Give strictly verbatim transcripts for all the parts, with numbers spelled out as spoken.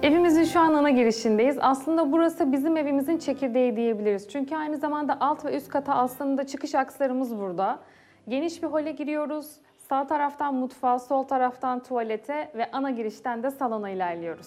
Evimizin şu an ana girişindeyiz. Aslında burası bizim evimizin çekirdeği diyebiliriz. Çünkü aynı zamanda alt ve üst kata aslında çıkış akslarımız burada. Geniş bir hole giriyoruz. Sağ taraftan mutfağa, sol taraftan tuvalete ve ana girişten de salona ilerliyoruz.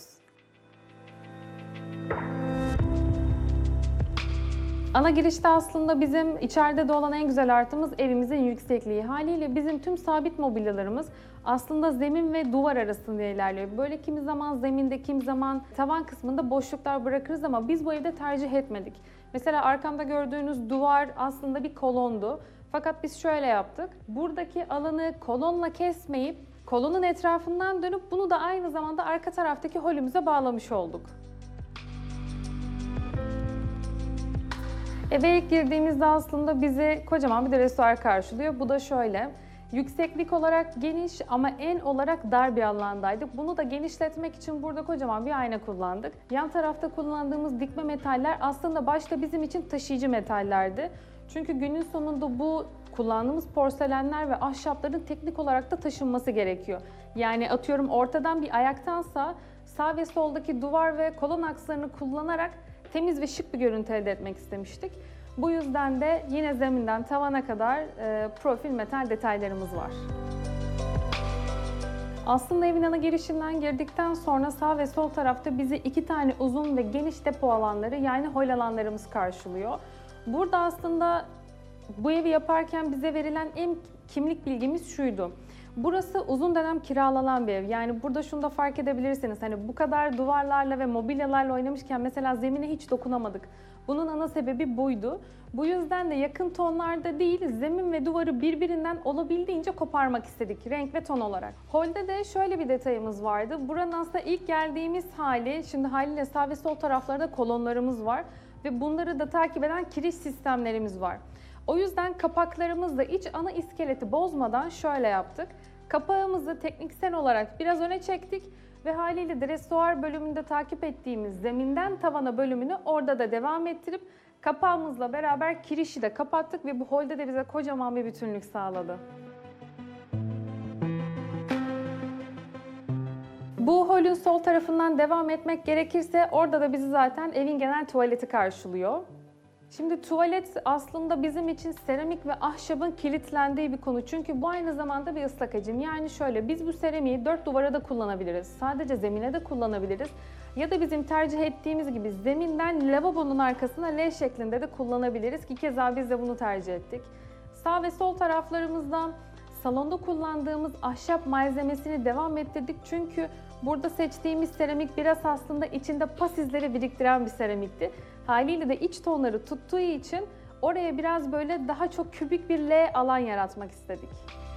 Ana girişte aslında bizim içeride de olan en güzel artımız evimizin yüksekliği. Haliyle bizim tüm sabit mobilyalarımız aslında zemin ve duvar arasında ilerliyor. Böyle kimi zaman zeminde, kimi zaman tavan kısmında boşluklar bırakırız ama biz bu evde tercih etmedik. Mesela arkamda gördüğünüz duvar aslında bir kolondu. Fakat biz şöyle yaptık. Buradaki alanı kolonla kesmeyip kolonun etrafından dönüp bunu da aynı zamanda arka taraftaki holümüze bağlamış olduk. Eve ilk girdiğimizde aslında bizi kocaman bir dresuar karşılıyor. Bu da şöyle, yükseklik olarak geniş ama en olarak dar bir alandaydık. Bunu da genişletmek için burada kocaman bir ayna kullandık. Yan tarafta kullandığımız dikme metaller aslında başta bizim için taşıyıcı metallerdi. Çünkü günün sonunda bu kullandığımız porselenler ve ahşapların teknik olarak da taşınması gerekiyor. Yani atıyorum ortadan bir ayaktansa sağ ve soldaki duvar ve kolon akslarını kullanarak temiz ve şık bir görüntü elde etmek istemiştik. Bu yüzden de yine zeminden tavana kadar e, profil metal detaylarımız var. Aslında evin ana girişinden girdikten sonra sağ ve sol tarafta bizi iki tane uzun ve geniş depo alanları yani hol alanlarımız karşılıyor. Burada aslında bu evi yaparken bize verilen en kimlik bilgimiz şuydu. Burası uzun dönem kiralanan bir ev. Yani burada şunu da fark edebilirsiniz. Hani bu kadar duvarlarla ve mobilyalarla oynamışken mesela zemine hiç dokunamadık. Bunun ana sebebi buydu. Bu yüzden de yakın tonlarda değil, zemin ve duvarı birbirinden olabildiğince koparmak istedik renk ve ton olarak. Holde de şöyle bir detayımız vardı. Buranın aslında ilk geldiğimiz hali, şimdi haliyle sağ ve sol taraflarda kolonlarımız var ve bunları da takip eden kiriş sistemlerimiz var. O yüzden kapaklarımızla iç ana iskeleti bozmadan şöyle yaptık. Kapağımızı tekniksel olarak biraz öne çektik ve haliyle dresuar bölümünde takip ettiğimiz zeminden tavana bölümünü orada da devam ettirip kapağımızla beraber kirişi de kapattık ve bu holde de bize kocaman bir bütünlük sağladı. Bu holün sol tarafından devam etmek gerekirse orada da bizi zaten evin genel tuvaleti karşılıyor. Şimdi tuvalet aslında bizim için seramik ve ahşabın kilitlendiği bir konu. Çünkü bu aynı zamanda bir ıslak hacim. Yani şöyle, biz bu seramiği dört duvara da kullanabiliriz. Sadece zemine de kullanabiliriz. Ya da bizim tercih ettiğimiz gibi zeminden lavabonun arkasına L şeklinde de kullanabiliriz ki keza biz de bunu tercih ettik. Sağ ve sol taraflarımızdan salonda kullandığımız ahşap malzemesini devam ettirdik. Çünkü burada seçtiğimiz seramik biraz aslında içinde pas izleri biriktiren bir seramikti. Haliyle de iç tonları tuttuğu için oraya biraz böyle daha çok kübik bir L alan yaratmak istedik.